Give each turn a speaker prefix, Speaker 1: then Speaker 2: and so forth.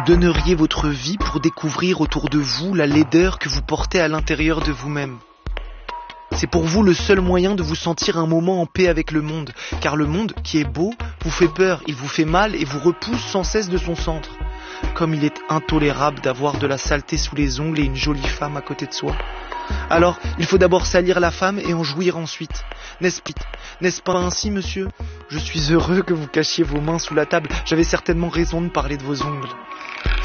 Speaker 1: Vous donneriez votre vie pour découvrir autour de vous la laideur que vous portez à l'intérieur de vous-même. C'est pour vous le seul moyen de vous sentir un moment en paix avec le monde, car le monde, qui est beau, vous fait peur, il vous fait mal et vous repousse sans cesse de son centre. Comme il est intolérable d'avoir de la saleté sous les ongles et une jolie femme à côté de soi. Alors, il faut d'abord salir la femme et en jouir ensuite. N'est-ce pas ainsi, monsieur? Je suis heureux que vous cachiez vos mains sous la table. J'avais certainement raison de parler de vos ongles.